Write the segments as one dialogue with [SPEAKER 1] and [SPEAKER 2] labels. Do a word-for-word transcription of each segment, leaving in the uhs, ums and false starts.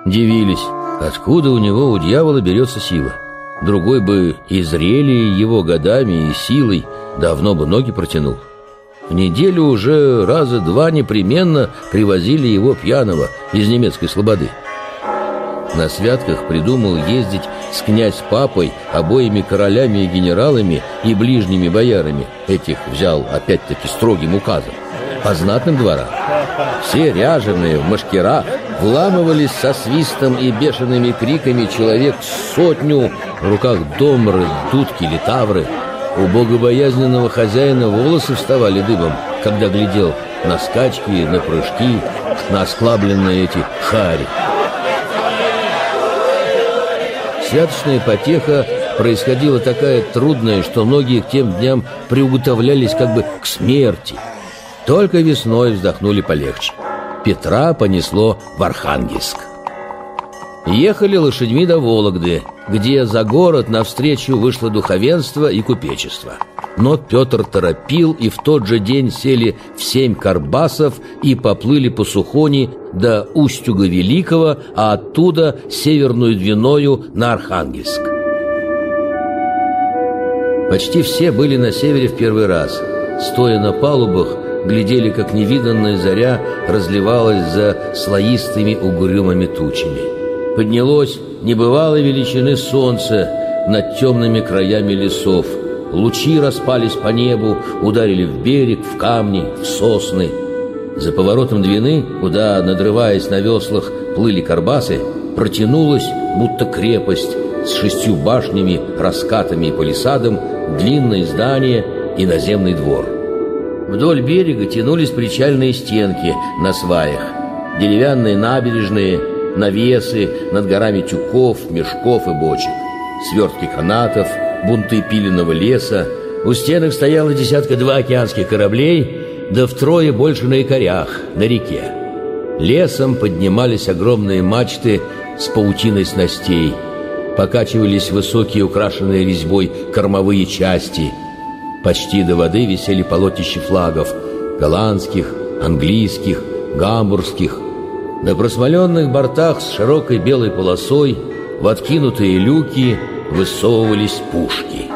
[SPEAKER 1] Дивились, откуда у него, у дьявола, берется сила. Другой бы и зрелее его годами и силой давно бы ноги протянул. В неделю уже раза два непременно привозили его пьяного из немецкой слободы. На святках придумал ездить с князь-папой, обоими королями и генералами и ближними боярами. Этих взял опять-таки строгим указом. По знатным дворам. Все ряженые в мушкерах вламывались со свистом и бешеными криками человек сотню, в руках домры, дудки, литавры. У богобоязненного хозяина волосы вставали дыбом, когда глядел на скачки, на прыжки, на осклабленные эти хари. Святочная потеха происходила такая трудная, что многие к тем дням приуготовлялись как бы к смерти. Только весной вздохнули полегче. Петра понесло в Архангельск. Ехали лошадьми до Вологды, где за город навстречу вышло духовенство и купечество. Но Петр торопил, и в тот же день сели в семь карбасов и поплыли по Сухони до Устюга Великого, а оттуда северную Двиною на Архангельск. Почти все были на севере в первый раз. Стоя на палубах, глядели, как невиданная заря разливалась за слоистыми угрюмыми тучами. Поднялось небывалой величины солнце над темными краями лесов. Лучи распались по небу, ударили в берег, в камни, в сосны. За поворотом Двины, куда, надрываясь на веслах, плыли карбасы, протянулась, будто крепость, с шестью башнями, раскатами и палисадом, длинное здание и наземный двор. Вдоль берега тянулись причальные стенки на сваях, деревянные набережные, навесы над горами тюков, мешков и бочек, свертки канатов, бунты пиленного леса. У стенок стояло десятка-два океанских кораблей, да втрое больше на якорях, на реке. Лесом поднимались огромные мачты с паутиной снастей, покачивались высокие, украшенные резьбой кормовые части. Почти до воды висели полотнища флагов — голландских, английских, гамбургских. На просмоленных бортах с широкой белой полосой в откинутые люки высовывались пушки.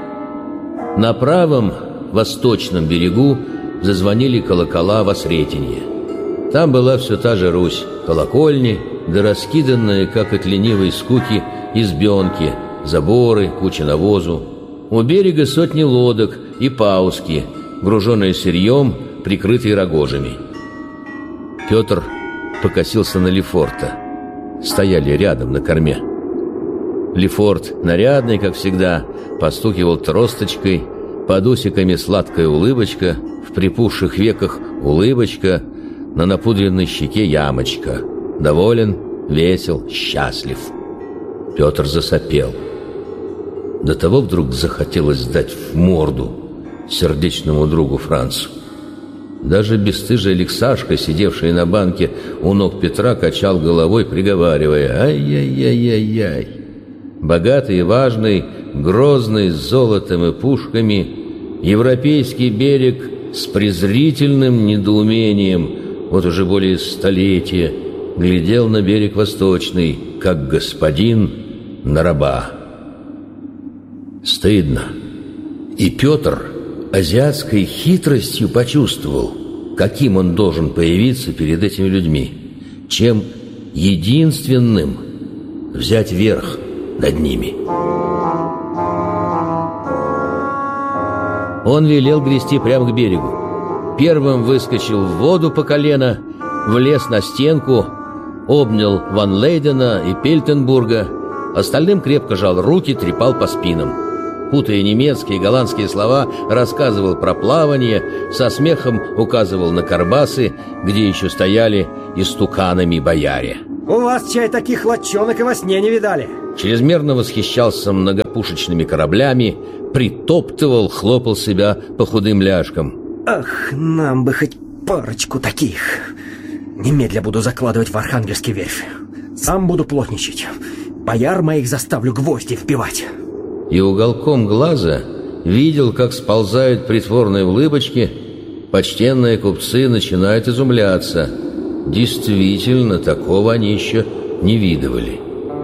[SPEAKER 1] На правом, восточном берегу зазвонили колокола во Сретенье. Там была все та же Русь, колокольни, да раскиданные, как от ленивой скуки, избенки, заборы, куча навозу. У берега сотни лодок и пауски, груженные сырьем, прикрытые рогожами. Петр покосился на Лефорта. Стояли рядом на корме. Лефорт, нарядный, как всегда, постукивал тросточкой, под усиками сладкая улыбочка, в припухших веках улыбочка, на напудренной щеке ямочка. Доволен, весел, счастлив. Петр засопел. До того вдруг захотелось дать в морду сердечному другу Францу. Даже бесстыжий Алексашка, сидевший на банке у ног Петра, качал головой, приговаривая: «Ай-яй-яй-яй-яй». Богатый и важный, грозный, с золотом и пушками, европейский берег с презрительным недоумением вот уже более столетия глядел на берег восточный, как господин на раба. Стыдно. И Петр азиатской хитростью почувствовал, каким он должен появиться перед этими людьми, чем единственным взять верх над ними. Он велел грести прямо к берегу. Первым выскочил в воду по колено, влез на стенку, обнял Ван Лейдена и Пельтенбурга, остальным крепко жал руки, трепал по спинам. Путая немецкие и голландские слова, рассказывал про плавание, со смехом указывал на карбасы, где еще стояли истуканами бояре.
[SPEAKER 2] «У вас, чай, таких лодчонок и во сне не видали!»
[SPEAKER 1] Чрезмерно восхищался многопушечными кораблями, притоптывал, хлопал себя по худым ляжкам.
[SPEAKER 2] «Ах, нам бы хоть парочку таких! Немедля буду закладывать в Архангельский верфь. Сам буду плотничать. Бояр моих заставлю гвозди вбивать».
[SPEAKER 1] И уголком глаза видел, как сползают притворные улыбочки, почтенные купцы начинают изумляться. Действительно, такого они еще не видывали.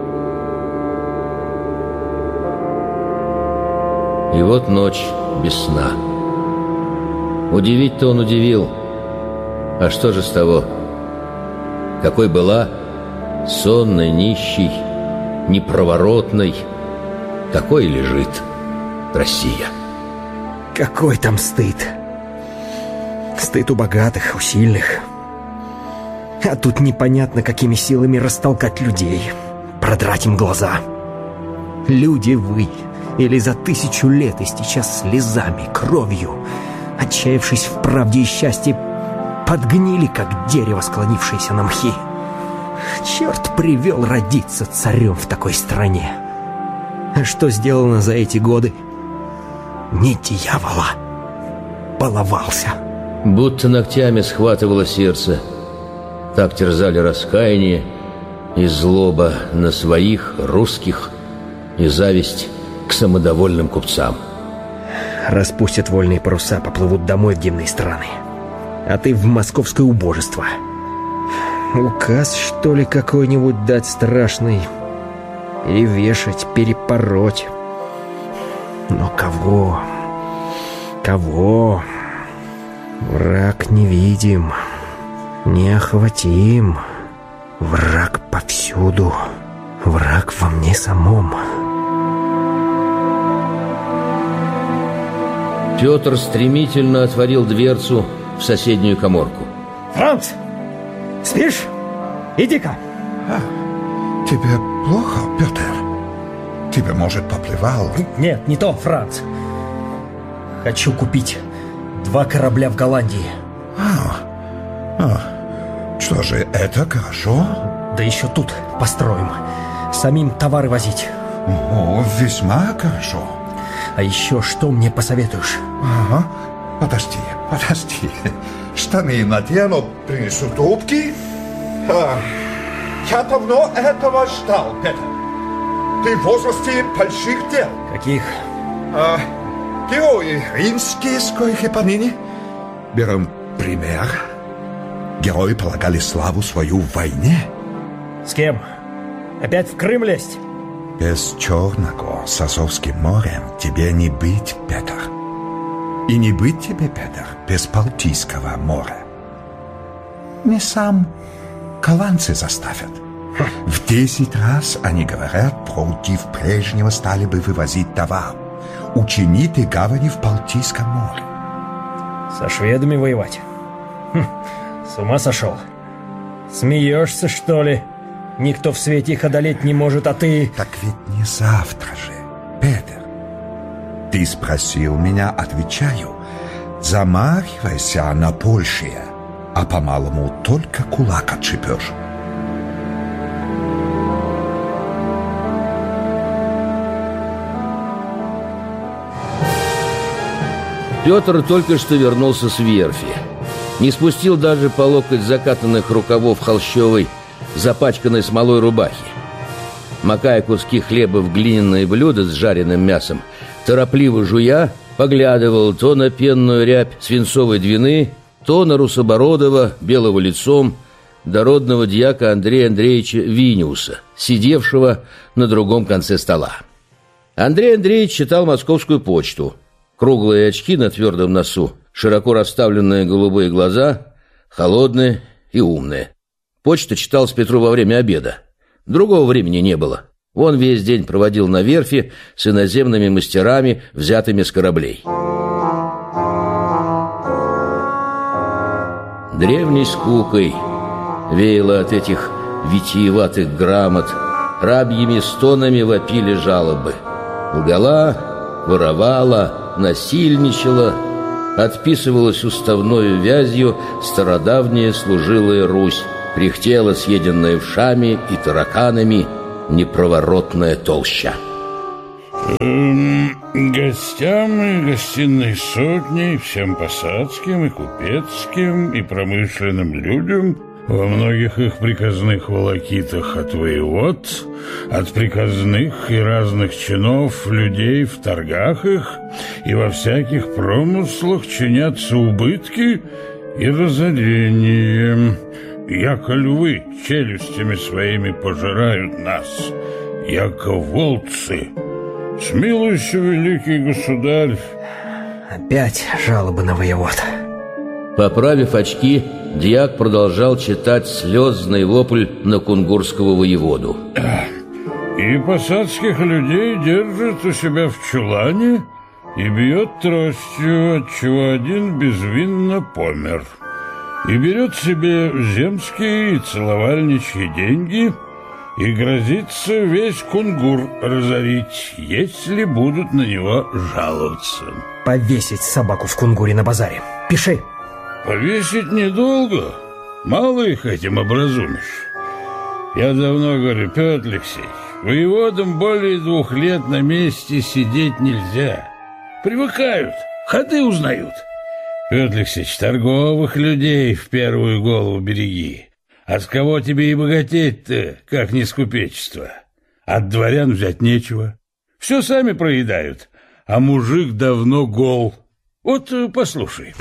[SPEAKER 1] И вот ночь без сна. Удивить-то он удивил. А что же с того? Какой была, сонной, нищей, непроворотной, такой лежит Россия.
[SPEAKER 2] Какой там стыд? Стыд у богатых, у сильных. А тут непонятно, какими силами растолкать людей, продрать им глаза. Люди вы, или за тысячу лет истеча слезами, кровью, отчаявшись в правде и счастье, подгнили, как дерево, склонившееся на мхи. Черт привел родиться царем в такой стране. А что сделано за эти годы? Не дьявола, баловался.
[SPEAKER 1] Будто ногтями схватывало сердце. Так терзали раскаяние и злоба на своих, русских, и зависть к самодовольным купцам.
[SPEAKER 2] Распустят вольные паруса, поплывут домой в дивные страны. А ты в московское убожество. Указ, что ли, какой-нибудь дать страшный? Перевешать, перепороть. Но кого? Кого? Враг невидим, неохватим. Враг повсюду. Враг во мне самом.
[SPEAKER 1] Петр стремительно отворил дверцу в соседнюю каморку.
[SPEAKER 2] Франц! Спишь? Иди-ка.
[SPEAKER 3] А, тебе плохо, Петр? Тебе, может, поплевал?
[SPEAKER 2] Нет, не то, Франц. Хочу купить два корабля в Голландии.
[SPEAKER 3] А, а, что же, это хорошо?
[SPEAKER 2] Да еще тут построим. Самим товары возить.
[SPEAKER 3] О, весьма хорошо.
[SPEAKER 2] А еще что мне посоветуешь?
[SPEAKER 3] Ага, подожди, подожди. Штаны надену, принесу трубки. А, я давно этого ждал, Петр. Ты в возрасте больших дел.
[SPEAKER 2] Каких?
[SPEAKER 3] А, герои римские, с коих и поныне. Берем пример. Герои полагали славу свою в войне.
[SPEAKER 2] С кем? Опять в Крым лезть?
[SPEAKER 3] Без Черного с Азовским морем тебе не быть, Петр. И не быть тебе, Петр, без Балтийского моря. Не сам голландцы заставят. В десять раз они говорят, против прежнего стали бы вывозить товар. Учинить и гавани в Балтийском море.
[SPEAKER 2] Со шведами воевать? Хм, с ума сошел? Смеешься, что ли? Никто в свете их одолеть не может, а ты...
[SPEAKER 3] Так ведь не завтра же, Петр. Ты спросил меня, отвечаю. Замахивайся на большее, а по-малому только кулак отшибешь.
[SPEAKER 1] Петр только что вернулся с верфи. Не спустил даже по локоть закатанных рукавов холщовой, запачканной смолой рубахи. Макая куски хлеба в глиняное блюдо с жареным мясом, торопливо жуя, поглядывал то на пенную рябь свинцовой двины, то на русобородого, белого лицом, дородного дьяка Андрея Андреевича Виниуса, сидевшего на другом конце стола. Андрей Андреевич читал «Московскую почту». Круглые очки на твердом носу, широко расставленные голубые глаза, холодные и умные. Почту читал с Петру во время обеда. Другого времени не было. Он весь день проводил на верфи с иноземными мастерами, взятыми с кораблей. Древней скукой веяло от этих витиеватых грамот, рабьими стонами вопили жалобы. Лгала, воровала, насильничала, отписывалась уставною вязью стародавняя служилая Русь, кряхтела съеденная вшами и тараканами непроворотная толща.
[SPEAKER 4] Эм, гостям и гостиной сотни, всем посадским и купецким и промышленным людям во многих их приказных волокитах от воевод, от приказных и разных чинов людей в торгах их и во всяких промыслах чинятся убытки и разорения. яко львы челюстями своими пожирают нас, яко волцы. Смилуйся, великий государь.
[SPEAKER 2] Опять жалобы на воевод.
[SPEAKER 1] Поправив очки, дьяк продолжал читать слезный вопль на кунгурского воеводу.
[SPEAKER 4] И посадских людей держит у себя в чулане и бьет тростью, отчего один безвинно помер. И берет себе земские и целовальничьи деньги и грозится весь Кунгур разорить, если будут на него жаловаться.
[SPEAKER 2] Повесить собаку в Кунгуре на базаре. Пиши.
[SPEAKER 4] Повесить недолго. Мало их этим образумишь. Я давно говорю, Петр Алексеевич, воеводам более двух лет на месте сидеть нельзя. Привыкают, ходы узнают. Петр Алексеевич, торговых людей в первую голову береги. А с кого тебе и богатеть-то, как не с купечества? От дворян взять нечего. Все сами проедают, а мужик давно гол. Вот послушай.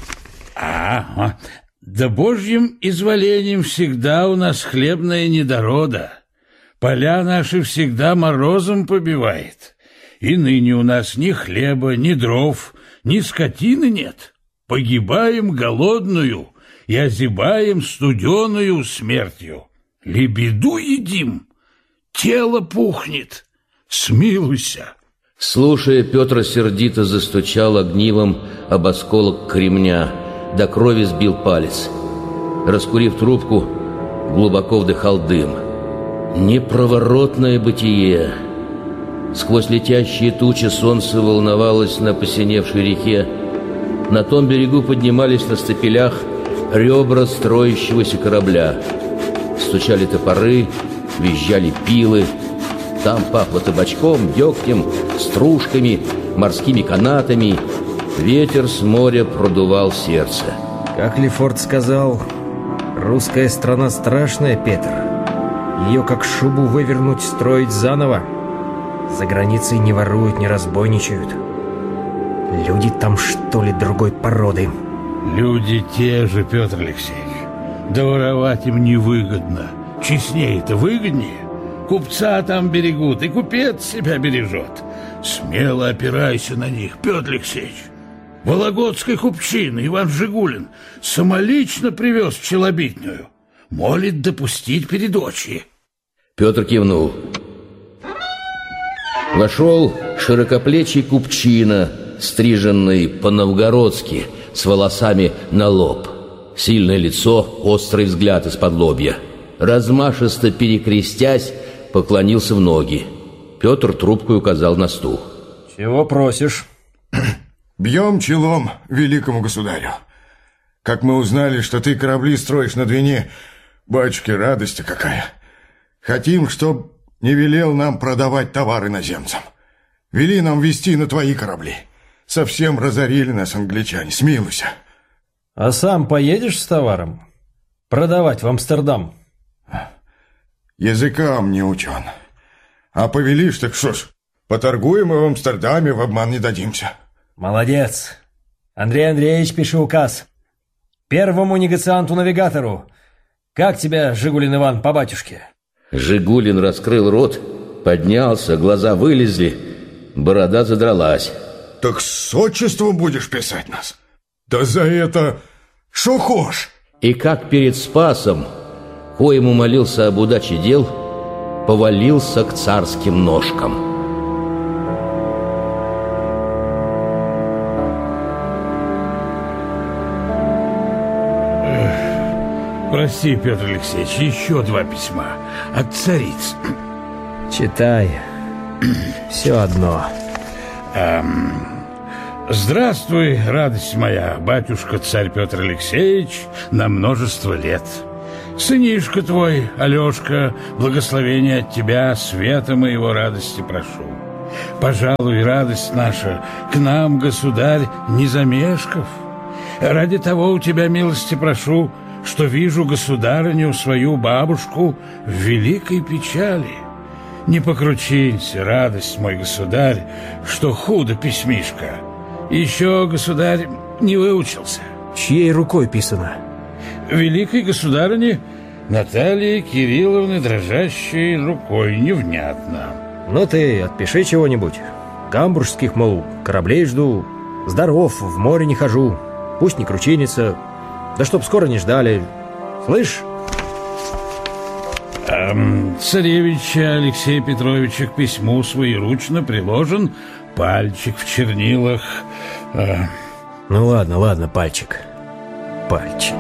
[SPEAKER 4] А, да божьим изволением всегда у нас хлебная недорода. Поля наши всегда морозом побивает. И ныне у нас ни хлеба, ни дров, ни скотины нет. Погибаем голодную и озябаем студеную смертью. Лебеду едим, тело пухнет. Смилуйся.
[SPEAKER 1] Слушая, Петр сердито застучал огнивом об осколок кремня, до крови сбил палец. Раскурив трубку, глубоко вдыхал дым. Непроворотное бытие. Сквозь летящие тучи солнце волновалось на посиневшей реке. На том берегу поднимались на стапелях ребра строящегося корабля. Стучали топоры, визжали пилы. Там пахло табачком, дегтем, стружками, морскими канатами. Ветер с моря продувал сердце.
[SPEAKER 2] Как Лефорт сказал, русская страна страшная, Петр. Ее как шубу вывернуть, строить заново. За границей не воруют, не разбойничают. Люди там, что ли, другой породы?
[SPEAKER 4] Люди те же, Петр Алексеевич. Да воровать им невыгодно. Честнее-то выгоднее. Купца там берегут, и купец себя бережет. Смело опирайся на них, Петр Алексеевич. Вологодской купчины Иван Жигулин самолично привез челобитную. Молит допустить передочье.
[SPEAKER 1] Петр кивнул. Вошел широкоплечий купчина, стриженный по-новгородски, с волосами на лоб. Сильное лицо, острый взгляд из-под лобья. Размашисто перекрестясь, поклонился в ноги. Петр трубкой указал на стул.
[SPEAKER 2] Чего просишь?
[SPEAKER 5] Бьем челом великому государю. Как мы узнали, что ты корабли строишь на Двине, батюшки, радость какая. Хотим, чтоб не велел нам продавать товар иноземцам. Вели нам везти на твои корабли. Совсем разорили нас англичане, смилуйся.
[SPEAKER 2] А сам поедешь с товаром? Продавать в Амстердам?
[SPEAKER 5] Языкам не учен. А повелишь, так что ж, поторгуем и в Амстердаме, в обман не дадимся.
[SPEAKER 2] Молодец. Андрей Андреевич, пиши указ. Первому негацианту-навигатору. Как тебя, Жигулин Иван, по батюшке?
[SPEAKER 1] Жигулин раскрыл рот, поднялся, глаза вылезли, борода задралась.
[SPEAKER 5] Так с отчеством будешь писать нас? Да за это шо хошь?
[SPEAKER 1] И как перед Спасом, коему молился об удаче дел, повалился к царским ножкам.
[SPEAKER 4] Прости, Петр Алексеевич, еще два письма от цариц.
[SPEAKER 2] Читай. Все одно.
[SPEAKER 4] Эм, здравствуй, радость моя, батюшка царь Петр Алексеевич, на множество лет. Сынишка твой, Алешка, благословение от тебя, света моего радости прошу. Пожалуй, радость наша, к нам, государь, не замешков. Ради того у тебя милости прошу, что вижу государыню, свою бабушку, в великой печали. Не покручинься, радость мой государь, что худо письмишко. Еще, государь, не выучился.
[SPEAKER 2] Чьей рукой писано?
[SPEAKER 4] великой государыне Натальи Кирилловны, дрожащей рукой, невнятно.
[SPEAKER 2] Ну ты отпиши чего-нибудь. Гамбургских, мол, кораблей жду. Здоров, в море не хожу. Пусть не кручинится. Да чтоб скоро не ждали. Слышь?
[SPEAKER 4] А царевича Алексея Петровича к письму своеручно приложен пальчик в чернилах. А...
[SPEAKER 2] Ну ладно, ладно, пальчик. Пальчик.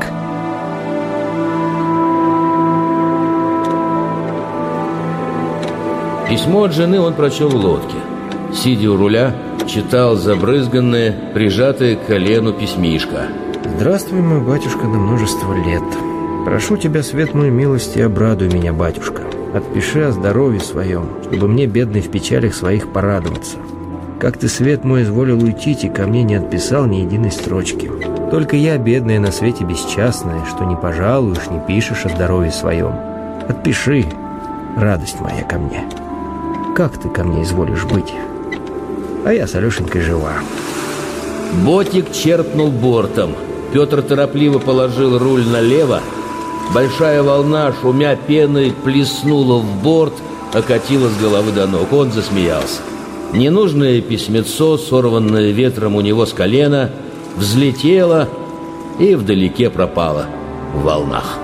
[SPEAKER 1] Письмо от жены он прочел в лодке. Сидя у руля, читал забрызганное, прижатое к колену письмишко.
[SPEAKER 2] «Здравствуй, мой батюшка, на множество лет. Прошу тебя, свет мой милости, обрадуй меня, батюшка. Отпиши о здоровье своем, чтобы мне, бедный, в печалях своих порадоваться. Как ты, свет мой, изволил уйти, и ко мне не отписал ни единой строчки. Только я, бедная, на свете бесчастная, что не пожалуешь, не пишешь о здоровье своем. Отпиши, радость моя, ко мне. Как ты ко мне изволишь быть? А я с Алешенькой жива».
[SPEAKER 1] Ботик черпнул бортом. Петр торопливо положил руль налево. Большая волна, шумя пеной, плеснула в борт, окатила с головы до ног. Он засмеялся. Ненужное письмецо, сорванное ветром у него с колена, взлетело и вдалеке пропало в волнах.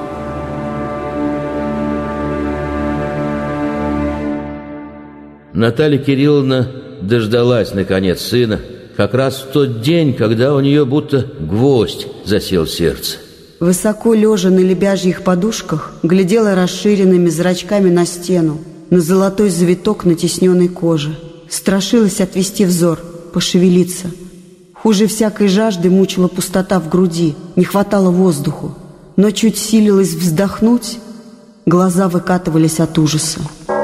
[SPEAKER 1] Наталья Кирилловна дождалась, наконец, сына, как раз в тот день, когда у нее будто гвоздь засел в сердце.
[SPEAKER 6] Высоко лежа на лебяжьих подушках, глядела расширенными зрачками на стену, на золотой завиток на тисненной коже. Страшилась отвести взор, пошевелиться. Хуже всякой жажды мучила пустота в груди, не хватало воздуху. Но чуть силилась вздохнуть, глаза выкатывались от ужаса.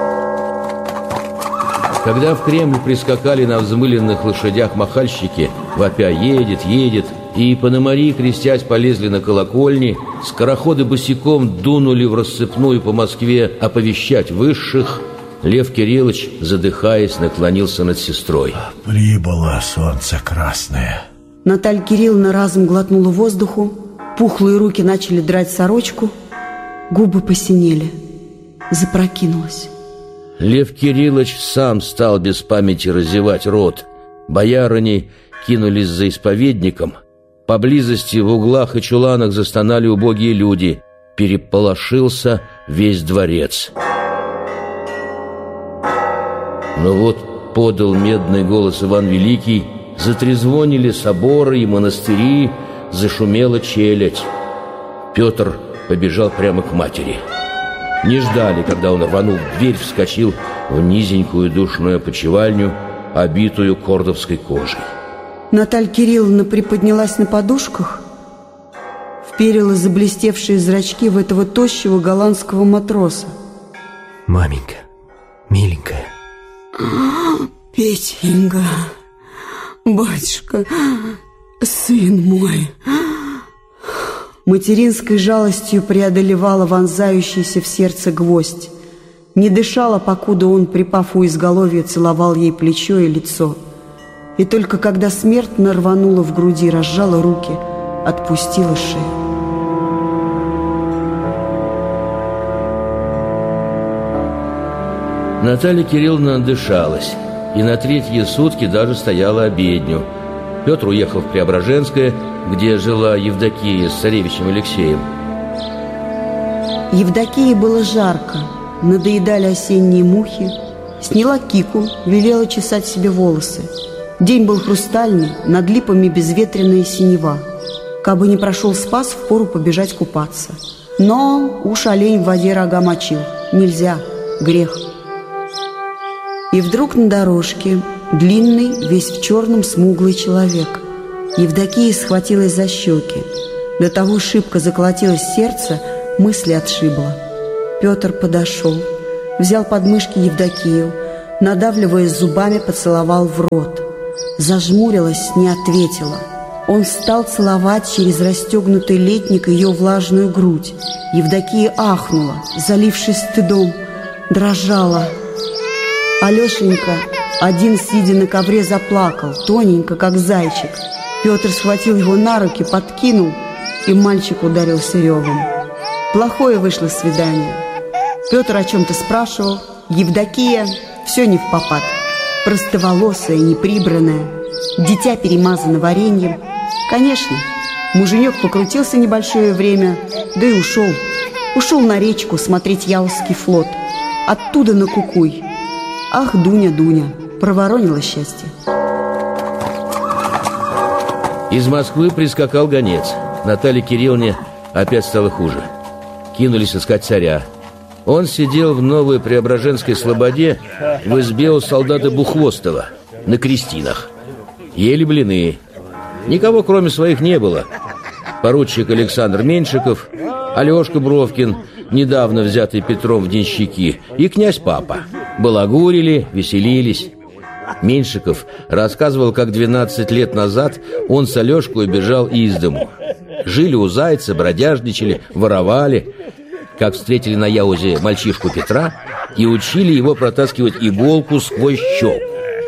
[SPEAKER 1] Когда в Кремль прискакали на взмыленных лошадях махальщики, вопя «едет, едет», и пономари, крестясь, полезли на колокольни, скороходы босиком дунули в рассыпную по Москве оповещать высших, Лев Кириллович, задыхаясь, наклонился над сестрой.
[SPEAKER 3] «Прибыло солнце красное».
[SPEAKER 6] Наталья Кирилловна разом глотнула воздуху, пухлые руки начали драть сорочку, губы посинели, запрокинулась.
[SPEAKER 1] Лев Кириллович сам стал без памяти разевать рот. Боярыни кинулись за исповедником. Поблизости в углах и чуланах застонали убогие люди. Переполошился весь дворец. Но вот подал медный голос Иван Великий, затрезвонили соборы и монастыри, зашумела челядь. Петр побежал прямо к матери. Не ждали, когда он, рванув дверь, вскочил в низенькую душную опочивальню, обитую кордовской кожей.
[SPEAKER 6] Наталья Кирилловна приподнялась на подушках, вперила заблестевшие зрачки в этого тощего голландского матроса.
[SPEAKER 2] «Маменька, миленькая».
[SPEAKER 6] «Петенька, батюшка, сын мой». Материнской жалостью преодолевала вонзающийся в сердце гвоздь. Не дышала, покуда он, припав у изголовья, целовал ей плечо и лицо. И только когда смертно рванула в груди, разжала руки, отпустила шею.
[SPEAKER 1] Наталья Кирилловна отдышалась, и на третьи сутки даже стояла обедню. Петр уехал в Преображенское, где жила Евдокия с царевичем Алексеем.
[SPEAKER 6] Евдокии было жарко, надоедали осенние мухи. Сняла кику, велела чесать себе волосы. День был хрустальный, над липами безветренная синева. Кабы не прошел спас, впору побежать купаться. Но уж олень в воде рога мочил. Нельзя, грех. И вдруг на дорожке длинный, весь в черном, смуглый человек. Евдокия схватилась за щеки. До того шибко заколотилось сердце, мысли отшибло. Петр подошел, взял под мышки Евдокию, надавливая зубами, поцеловал в рот. Зажмурилась, не ответила. Он стал целовать через расстегнутый летник ее влажную грудь. Евдокия ахнула, залившись стыдом, дрожала. Алешенька, один, сидя на ковре, заплакал, тоненько, как зайчик. Петр схватил его на руки, подкинул и мальчик ударился ревом. Плохое вышло свидание. Петр о чем-то спрашивал, Евдокия все не впопад. Простоволосая, неприбранная, дитя перемазано вареньем. Конечно, муженек покрутился небольшое время, да и ушел. Ушел на речку смотреть Яловский флот. Оттуда на Кукуй. Ах, Дуня, Дуня, проворонила счастье.
[SPEAKER 1] Из Москвы прискакал гонец. Наталье Кирилловне опять стало хуже. Кинулись искать царя. Он сидел в Новой Преображенской слободе в избе у солдата Бухвостова на крестинах. Ели блины. Никого, кроме своих, не было. Поручик Александр Меньшиков, Алешка Бровкин, недавно взятый Петром в денщики, и князь Папа. Балагурили, веселились. Меньшиков рассказывал, как двенадцать лет назад он с Алешкой убежал из дому. Жили у зайца, бродяжничали, воровали. Как встретили на Яузе мальчишку Петра и учили его протаскивать иголку сквозь щеку.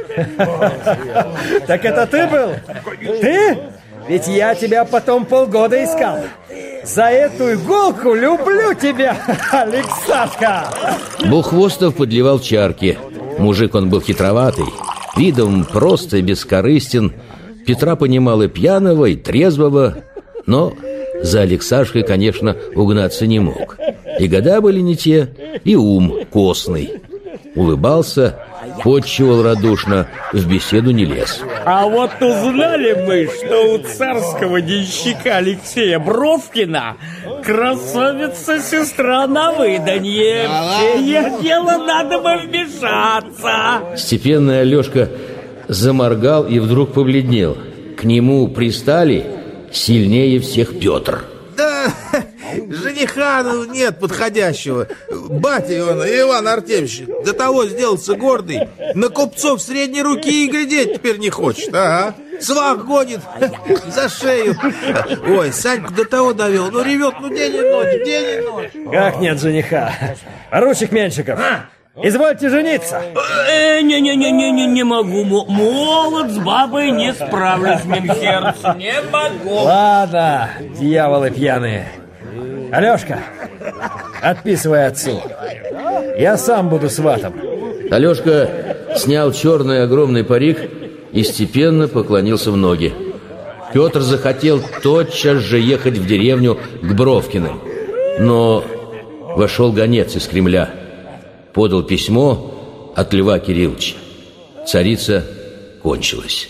[SPEAKER 2] Так это ты был? Ты? Ведь я тебя потом полгода искал. За эту иголку люблю тебя, Алексашка!
[SPEAKER 1] Бухвостов подливал чарки. Мужик он был хитроватый, видом просто и бескорыстен. Петра понимал и пьяного, и трезвого, но за Алексашкой, конечно, угнаться не мог. И года были не те, и ум костный. Улыбался, подчивал радушно, в беседу не лез.
[SPEAKER 7] А вот узнали мы, что у царского денщика Алексея Бровкина красавица-сестра на выданье. В сие дело надо бы вмешаться.
[SPEAKER 1] Степенный Алешка заморгал и вдруг побледнел. К нему пристали сильнее всех Петр.
[SPEAKER 8] Да, жениха нет подходящего. Батя он, Иван Артемьевич, до того сделался гордый. На купцов средней руки и глядеть теперь не хочет. Ага. Свах гонит за шею. Ой, Саньку до того довел. Ну ревет, ну день и ночь, день и ночь.
[SPEAKER 2] Как нет жениха? Поручик Меньшиков, извольте жениться.
[SPEAKER 7] Не-не-не-не-не, не могу. Молод с бабой не справлюсь, Минхерц. Не могу.
[SPEAKER 2] Ладно, дьяволы пьяные. Алешка, отписывай отцу. Я сам буду сватом.
[SPEAKER 1] Алешка снял черный огромный парик и степенно поклонился в ноги. Петр захотел тотчас же ехать в деревню к Бровкиным. Но вошел гонец из Кремля. Подал письмо от Льва Кирилловича. Царица кончилась.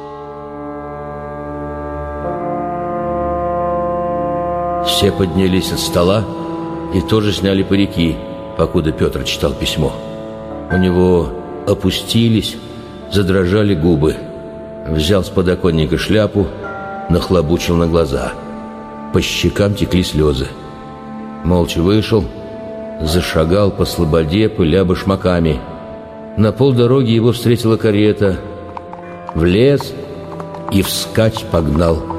[SPEAKER 1] Все поднялись от стола и тоже сняли парики, покуда Петр читал письмо. У него опустились, задрожали губы. Взял с подоконника шляпу, нахлобучил на глаза. По щекам текли слезы. Молча вышел, зашагал по слободе, пыля башмаками. На полдороги его встретила карета. Влез и вскачь погнал